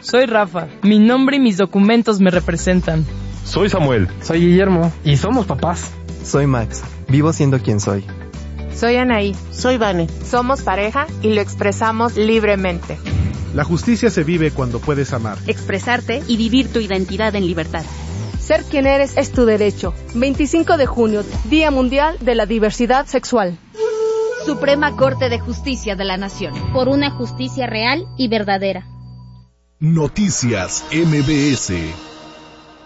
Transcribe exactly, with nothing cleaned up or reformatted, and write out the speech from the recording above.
Soy Rafa. Mi nombre y mis documentos me representan. Soy Samuel. Soy Guillermo. Y somos papás. Soy Max. Vivo siendo quien soy. Soy Anaí. Soy Vane. Somos pareja y lo expresamos libremente. La justicia se vive cuando puedes amar, expresarte y vivir tu identidad en libertad. Ser quien eres es tu derecho. veinticinco de junio, Día Mundial de la Diversidad Sexual. Suprema Corte de Justicia de la Nación. Por una justicia real y verdadera. Noticias M B S.